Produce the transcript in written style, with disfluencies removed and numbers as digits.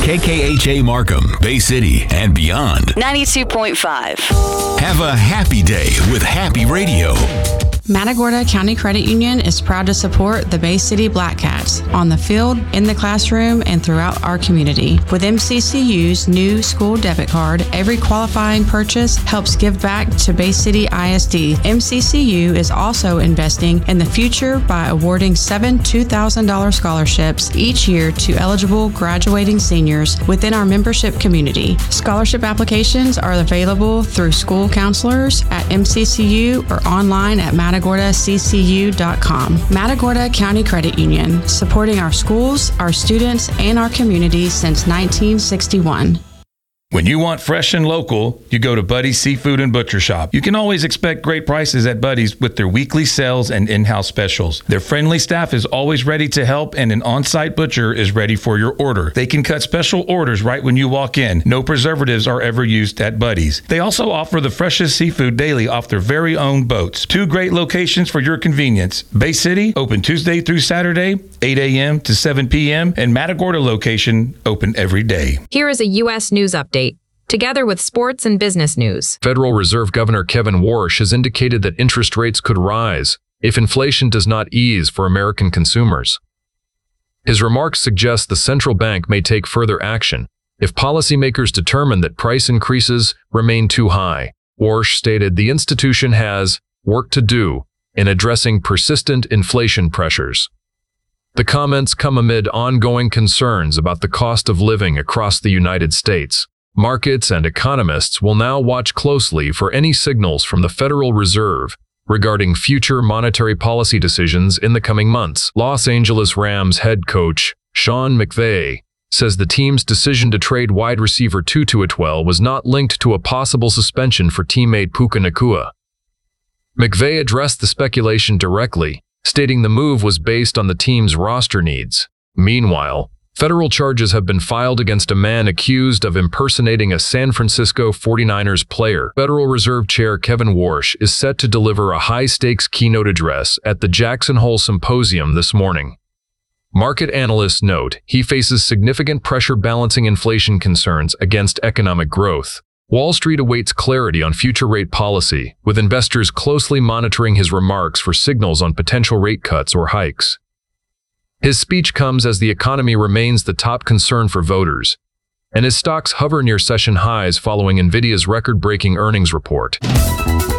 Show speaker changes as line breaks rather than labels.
KKHA Markham, Bay City, and beyond.
92.5.
Have a happy day with Happy Radio.
Matagorda County Credit Union is proud to support the Bay City Black Cats on the field, in the classroom, and throughout our community. With MCCU's new school debit card, every qualifying purchase helps give back to Bay City ISD. MCCU is also investing in the future by awarding 7 $2,000 scholarships each year to eligible graduating seniors within our membership community. Scholarship applications are available through school counselors at MCCU or online at MatagordaCCU.com. Matagorda County Credit Union, supporting our schools, our students, and our community since 1961.
When you want fresh and local, you go to Buddy's Seafood and Butcher Shop. You can always expect great prices at Buddy's with their weekly sales and in-house specials. Their friendly staff is always ready to help, and an on-site butcher is ready for your order. They can cut special orders right when you walk in. No preservatives are ever used at Buddy's. They also offer the freshest seafood daily off their very own boats. 2 great locations for your convenience. Bay City, open Tuesday through Saturday, 8 a.m. to 7 p.m., and Matagorda location, open every day.
Here is a U.S. news update, together with sports and business news.
Federal Reserve Governor Kevin Warsh has indicated that interest rates could rise if inflation does not ease for American consumers. His remarks suggest the central bank may take further action if policymakers determine that price increases remain too high. Warsh stated the institution has work to do in addressing persistent inflation pressures. The comments come amid ongoing concerns about the cost of living across the United States. Markets and economists will now watch closely for any signals from the Federal Reserve regarding future monetary policy decisions in the coming months. Los Angeles Rams head coach Sean McVay says the team's decision to trade wide receiver Tutu Atwell was not linked to a possible suspension for teammate Puka Nacua. McVay addressed the speculation directly, stating the move was based on the team's roster needs. Meanwhile, federal charges have been filed against a man accused of impersonating a San Francisco 49ers player. Federal Reserve Chair Kevin Warsh is set to deliver a high-stakes keynote address at the Jackson Hole Symposium this morning. Market analysts note he faces significant pressure balancing inflation concerns against economic growth. Wall Street awaits clarity on future rate policy, with investors closely monitoring his remarks for signals on potential rate cuts or hikes. His speech comes as the economy remains the top concern for voters, and his stocks hover near session highs following NVIDIA's record-breaking earnings report.